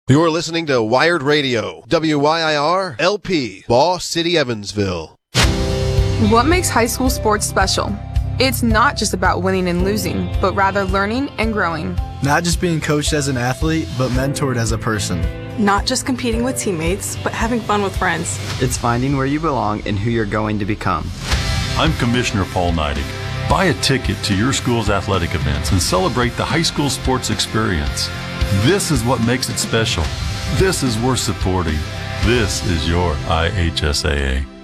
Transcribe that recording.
You're listening to Wired Radio, WYIR LP, Ball City, Evansville. What makes high school sports special? It's not just about winning and losing, but rather learning and growing. Not just being coached as an athlete, but mentored as a person. Not just competing with teammates, but having fun with friends. It's finding where you belong and who you're going to become. I'm Commissioner Paul Neidig. Buy a ticket to your school's athletic events and celebrate the high school sports experience. This is what makes it special. This is worth supporting. This is your IHSAA.